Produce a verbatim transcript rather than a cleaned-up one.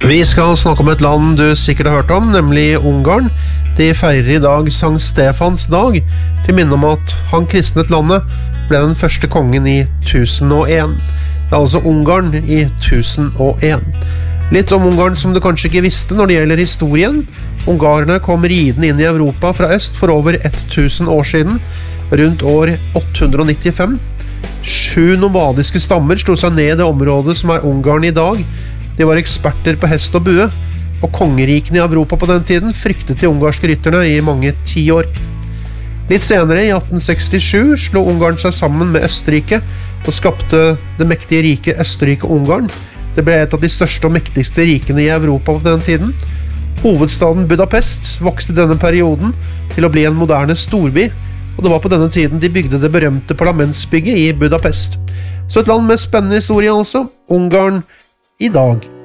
Vi skal snakke om et land du sikkert har hørt om, nemlig Ungarn. De feirer i dag Sankt Stefans dag, til minne om at han kristnet landet ble den første kongen i tusen og en. Det er altså Ungarn i tusen og en. Litt om Ungarn som du kanskje ikke visste når det gjelder historien. Ungarerne kom ridende inn i Europa fra øst for over tusen år siden, rundt år åtte hundre nittifem. Sju nomadiske stammer slo seg ned i det området som er Ungarn i dag. De var eksperter på hest og bue, og kongerikene i Europa på den tiden fryktet de ungarske rytterne i mange ti år. Litt senere, i atten sekstisju, slo Ungarn seg sammen med Østerrike og skapte det mektige riket Østerrike-Ungarn. Det ble et av de største og mektigste rikene i Europa på den tiden. Hovedstaden Budapest vokste i denne perioden til å bli en moderne storby, og det var på denne tiden de bygde det berømte parlamentsbygget i Budapest. Så et land med spennende historie altså, Ungarn i dag.